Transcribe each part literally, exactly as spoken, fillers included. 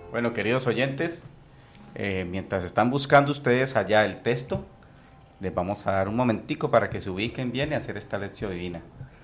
Bueno, queridos oyentes, eh, mientras están buscando ustedes allá el texto, les vamos a dar un momentico para que se ubiquen bien y hacer esta lección divina.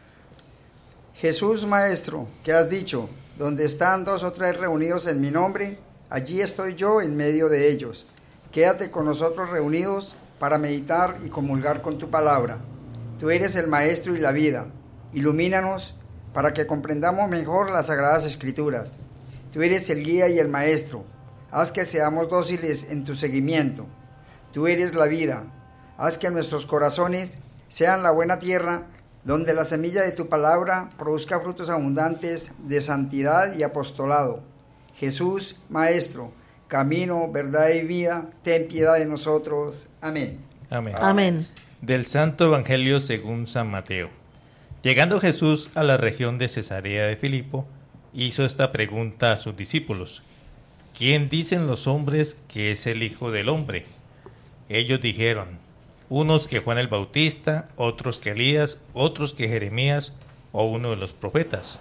Jesús, Maestro, ¿qué has dicho? Donde están dos o tres reunidos en mi nombre, allí estoy yo en medio de ellos. Quédate con nosotros reunidos para meditar y comulgar con tu palabra. Tú eres el Maestro y la vida. Ilumínanos para que comprendamos mejor las Sagradas Escrituras. Tú eres el guía y el Maestro. Haz que seamos dóciles en tu seguimiento. Tú eres la vida. Haz que nuestros corazones sean la buena tierra, donde la semilla de tu palabra produzca frutos abundantes de santidad y apostolado. Jesús, Maestro, camino, verdad y vida, ten piedad de nosotros. Amén. Amén. Amén. Del Santo Evangelio según San Mateo. Llegando Jesús a la región de Cesarea de Filipo, hizo esta pregunta a sus discípulos: ¿Quién dicen los hombres que es el Hijo del Hombre? Ellos dijeron: unos que Juan el Bautista, otros que Elías, otros que Jeremías o uno de los profetas.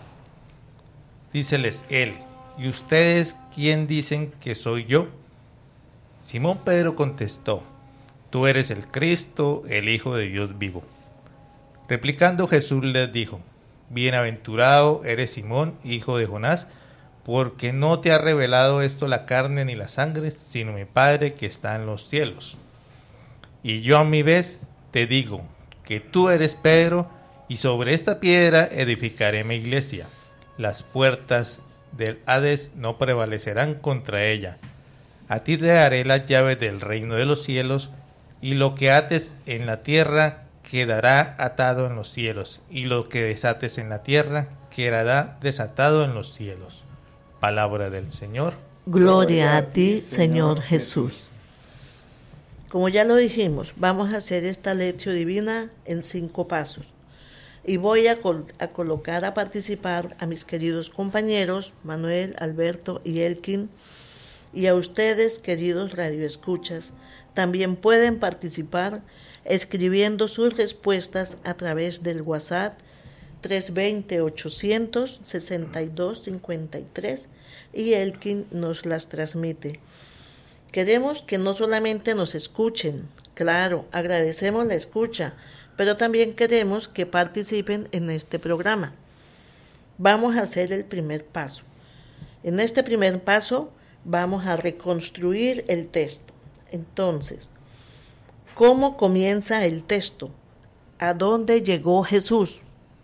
Díceles él: ¿y ustedes quién dicen que soy yo? Simón Pedro contestó: Tú eres el Cristo, el Hijo de Dios vivo. Replicando Jesús les dijo: Bienaventurado eres Simón, hijo de Jonás, porque no te ha revelado esto la carne ni la sangre, sino mi Padre que está en los cielos. Y yo a mi vez te digo que tú eres Pedro, y sobre esta piedra edificaré mi iglesia. Las puertas del Hades no prevalecerán contra ella. A ti te daré las llaves del reino de los cielos, y lo que ates en la tierra quedará atado en los cielos, y lo que desates en la tierra quedará desatado en los cielos. Palabra del Señor. Gloria a ti, Señor Jesús. Como ya lo dijimos, vamos a hacer esta lección divina en cinco pasos. Y voy a, col- a colocar a participar a mis queridos compañeros, Manuel, Alberto y Elkin, y a ustedes, queridos radioescuchas. También pueden participar escribiendo sus respuestas a través del WhatsApp tres dos cero, ochocientos sesenta y dos cincuenta y tres y Elkin nos las transmite. Queremos que no solamente nos escuchen, claro, agradecemos la escucha, pero también queremos que participen en este programa. Vamos a hacer el primer paso. En este primer paso vamos a reconstruir el texto. Entonces, ¿cómo comienza el texto? ¿A dónde llegó Jesús?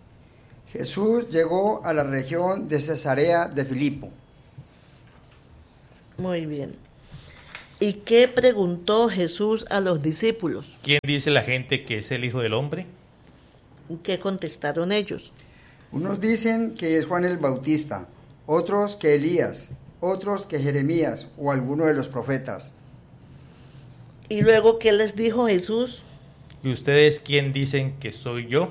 Jesús llegó a la región de Cesarea de Filipo. Muy bien. ¿Y qué preguntó Jesús a los discípulos? ¿Quién dice la gente que es el Hijo del Hombre? ¿Qué contestaron ellos? Unos dicen que es Juan el Bautista, otros que Elías, otros que Jeremías o alguno de los profetas. ¿Y luego qué les dijo Jesús? ¿Y ustedes quién dicen que soy yo?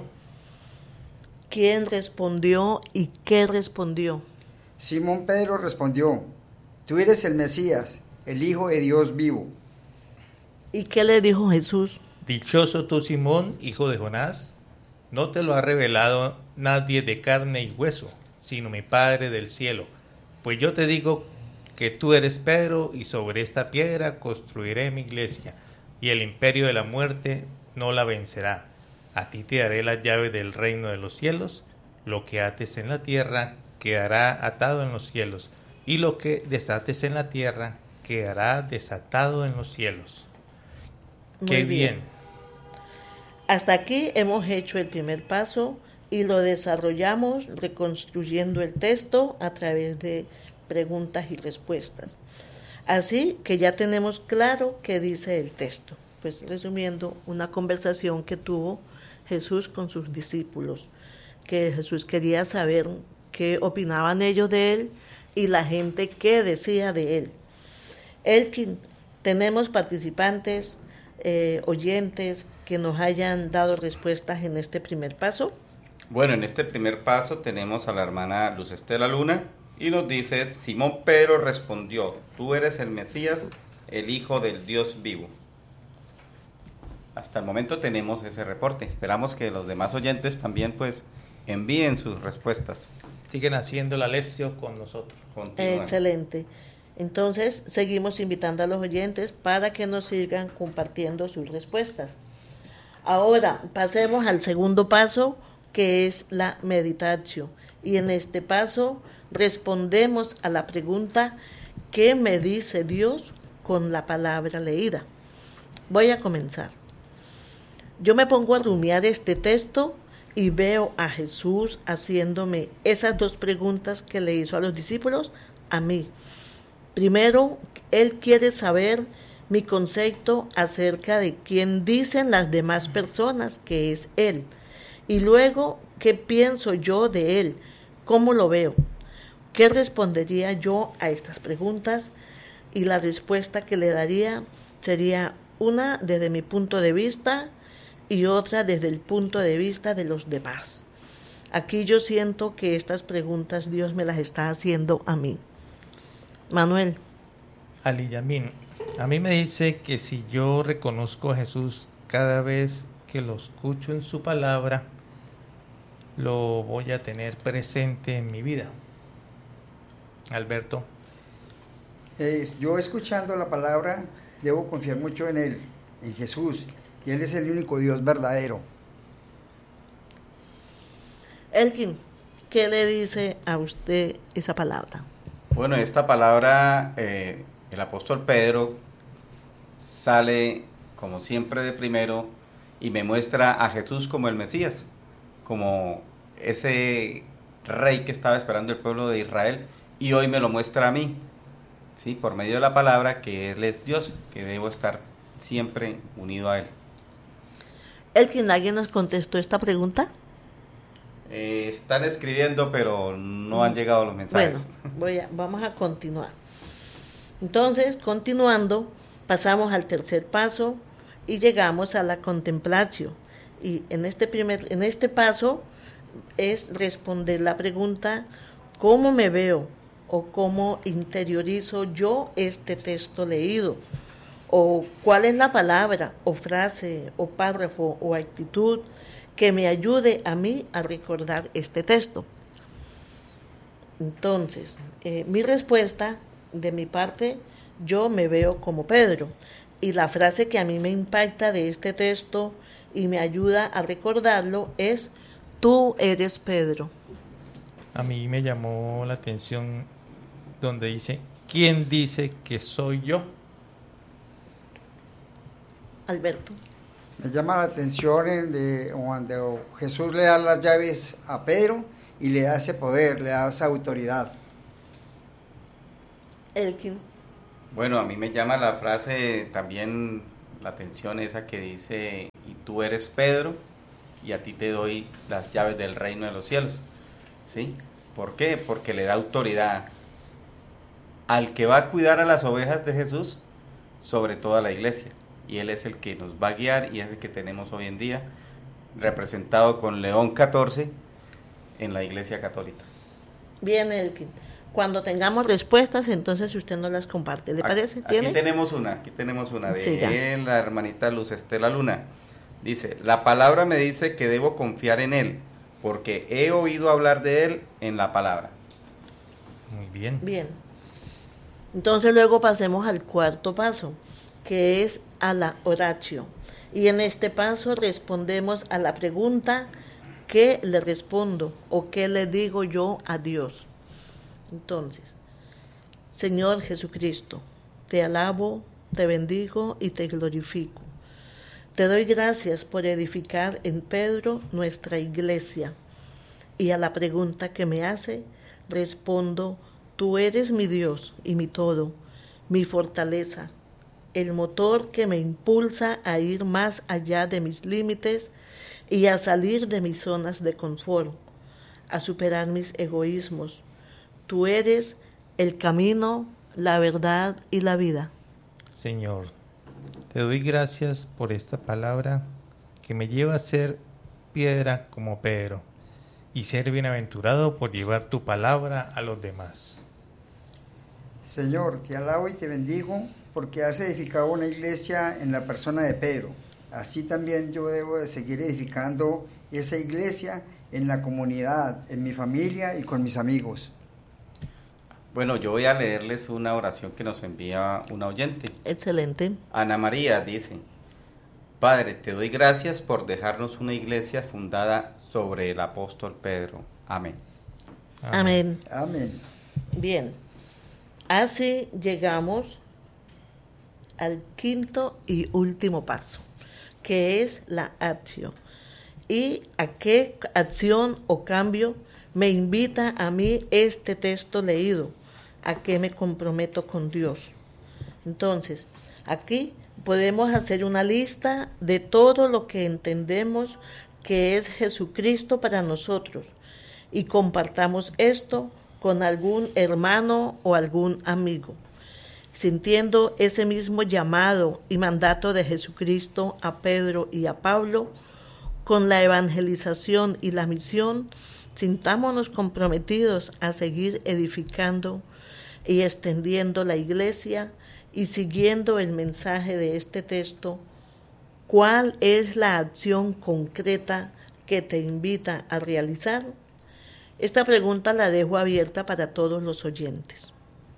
¿Quién respondió y qué respondió? Simón Pedro respondió: Tú eres el Mesías, el Hijo de Dios vivo. ¿Y qué le dijo Jesús? Dichoso tú, Simón, hijo de Jonás, no te lo ha revelado nadie de carne y hueso, sino mi Padre del cielo. Pues yo te digo que tú eres Pedro, y sobre esta piedra construiré mi iglesia, y el imperio de la muerte no la vencerá. A ti te daré las llaves del reino de los cielos. Lo que ates en la tierra quedará atado en los cielos, y lo que desates en la tierra quedará desatado en los cielos. Muy ¡Qué bien! bien. Hasta aquí hemos hecho el primer paso y lo desarrollamos reconstruyendo el texto a través de preguntas y respuestas. Así que ya tenemos claro qué dice el texto. Pues resumiendo, una conversación que tuvo Jesús con sus discípulos, que Jesús quería saber qué opinaban ellos de él y la gente qué decía de él. Elkin, tenemos participantes, eh, oyentes que nos hayan dado respuestas en este primer paso. Bueno, en este primer paso tenemos a la hermana Luz Estela Luna y nos dice: Simón Pedro respondió: Tú eres el Mesías, el Hijo del Dios vivo. Hasta el momento tenemos ese reporte. Esperamos que los demás oyentes también pues envíen sus respuestas. Siguen haciendo la lección con nosotros. Continúen. Excelente. Entonces, seguimos invitando a los oyentes para que nos sigan compartiendo sus respuestas. Ahora, pasemos al segundo paso, que es la meditación. Y en este paso respondemos a la pregunta, ¿qué me dice Dios con la palabra leída? Voy a comenzar. Yo me pongo a rumiar este texto y veo a Jesús haciéndome esas dos preguntas que le hizo a los discípulos, a mí. Primero, Él quiere saber mi concepto acerca de quién dicen las demás personas que es Él. Y luego, ¿qué pienso yo de Él? ¿Cómo lo veo? ¿Qué respondería yo a estas preguntas? Y la respuesta que le daría sería una desde mi punto de vista y otra desde el punto de vista de los demás. Aquí yo siento que estas preguntas Dios me las está haciendo a mí. Manuel. Ali Yamin, a mí me dice que si yo reconozco a Jesús cada vez que lo escucho en su palabra, lo voy a tener presente en mi vida. Alberto. Eh, yo escuchando la palabra debo confiar mucho en Él, en Jesús, y Él es el único Dios verdadero. Elkin, ¿qué le dice a usted esa palabra? Bueno, esta palabra, eh, el apóstol Pedro sale como siempre de primero y me muestra a Jesús como el Mesías, como ese rey que estaba esperando el pueblo de Israel, y hoy me lo muestra a mí, ¿sí? Por medio de la palabra, que Él es Dios, que debo estar siempre unido a Él. Elkin, ¿alguien nos contestó esta pregunta? Eh, están escribiendo, pero no han llegado los mensajes. Bueno, voy a, vamos a continuar. Entonces, continuando, pasamos al tercer paso y llegamos a la contemplación. Y en este primer, en este paso es responder la pregunta, ¿cómo me veo? O cómo interiorizo yo este texto leído, o cuál es la palabra, o frase, o párrafo, o actitud que me ayude a mí a recordar este texto. Entonces, eh, mi respuesta, de mi parte, yo me veo como Pedro, y la frase que a mí me impacta de este texto y me ayuda a recordarlo es, tú eres Pedro. A mí me llamó la atención donde dice, ¿quién dice que soy yo? Alberto. Me llama la atención en de, cuando Jesús le da las llaves a Pedro y le da ese poder, le da esa autoridad. Elkin. Bueno, a mí me llama la frase también la atención esa que dice, y tú eres Pedro, y a ti te doy las llaves del reino de los cielos. ¿Sí? ¿Por qué? Porque le da autoridad al que va a cuidar a las ovejas de Jesús sobre toda la iglesia. Y Él es el que nos va a guiar y es el que tenemos hoy en día, representado con León catorce en la Iglesia Católica. Bien, Elkin. Cuando tengamos respuestas, entonces usted nos las comparte. ¿Le parece? Aquí, aquí tenemos una, aquí tenemos una de Siga. la hermanita Luz Estela Luna. Dice, la palabra me dice que debo confiar en Él, porque he oído hablar de Él en la palabra. Muy bien. Bien. Entonces luego pasemos al cuarto paso, que es a la oratio. Y en este paso respondemos a la pregunta, ¿qué le respondo o qué le digo yo a Dios? Entonces, Señor Jesucristo, te alabo, te bendigo y te glorifico. Te doy gracias por edificar en Pedro nuestra iglesia. Y a la pregunta que me hace, respondo, tú eres mi Dios y mi todo, mi fortaleza, el motor que me impulsa a ir más allá de mis límites y a salir de mis zonas de confort, a superar mis egoísmos. Tú eres el camino, la verdad y la vida. Señor, te doy gracias por esta palabra que me lleva a ser piedra como Pedro y ser bienaventurado por llevar tu palabra a los demás. Señor, te alabo y te bendigo porque has edificado una iglesia en la persona de Pedro. Así también yo debo de seguir edificando esa iglesia en la comunidad, en mi familia y con mis amigos. Bueno, yo voy a leerles una oración que nos envía una oyente. Excelente. Ana María dice: Padre, te doy gracias por dejarnos una iglesia fundada sobre el apóstol Pedro. Amén. Amén. Amén. Bien, así llegamos al quinto y último paso, que es la acción. ¿Y a qué acción o cambio me invita a mí este texto leído? ¿A qué me comprometo con Dios? Entonces, aquí podemos hacer una lista de todo lo que entendemos que es Jesucristo para nosotros y compartamos esto con algún hermano o algún amigo, sintiendo ese mismo llamado y mandato de Jesucristo a Pedro y a Pablo. Con la evangelización y la misión, sintámonos comprometidos a seguir edificando y extendiendo la iglesia y siguiendo el mensaje de este texto. ¿Cuál es la acción concreta que te invita a realizar? Esta pregunta la dejo abierta para todos los oyentes.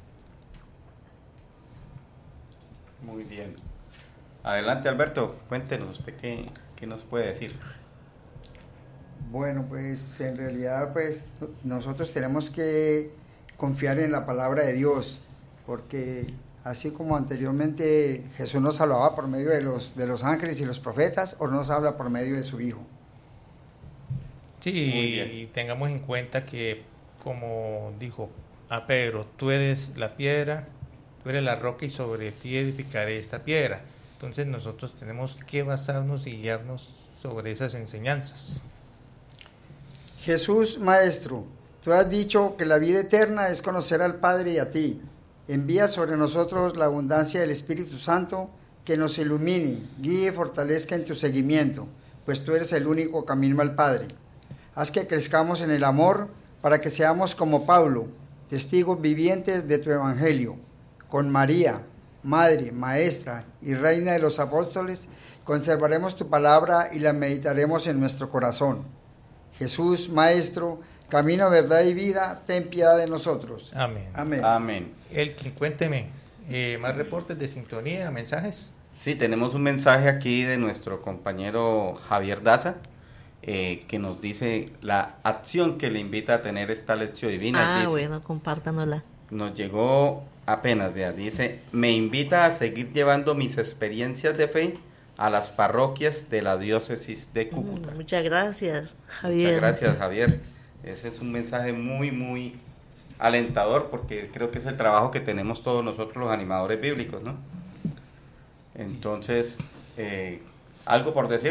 Muy bien. Adelante, Alberto, cuéntenos usted qué, qué nos puede decir. Bueno, pues en realidad pues nosotros tenemos que confiar en la palabra de Dios, porque así como anteriormente Jesús nos hablaba por medio de los, de los ángeles y los profetas, o nos habla por medio de su Hijo. Sí, y tengamos en cuenta que, como dijo a Pedro, tú eres la piedra, tú eres la roca y sobre ti edificaré esta piedra. Entonces nosotros tenemos que basarnos y guiarnos sobre esas enseñanzas. Jesús, Maestro, tú has dicho que la vida eterna es conocer al Padre y a ti. Envía sobre nosotros la abundancia del Espíritu Santo que nos ilumine, guíe y fortalezca en tu seguimiento, pues tú eres el único camino al Padre. Haz que crezcamos en el amor para que seamos como Pablo, testigos vivientes de tu Evangelio. Con María, Madre, Maestra y Reina de los Apóstoles, conservaremos tu palabra y la meditaremos en nuestro corazón. Jesús, Maestro, camino, verdad y vida, ten piedad de nosotros. Amén. Amén. Amén. Elkin, cuénteme, eh, ¿más reportes de sintonía, mensajes? Sí, tenemos un mensaje aquí de nuestro compañero Javier Daza, eh, que nos dice la acción que le invita a tener esta lección divina. Ah, Dice, bueno, compártanosla. nos llegó apenas, vea, dice, me invita a seguir llevando mis experiencias de fe a las parroquias de la diócesis de Cúcuta. Mm, muchas gracias, Javier. Muchas gracias, Javier. Ese es un mensaje muy, muy alentador, porque creo que es el trabajo que tenemos todos nosotros los animadores bíblicos, ¿no? Entonces, eh, ¿algo por decir?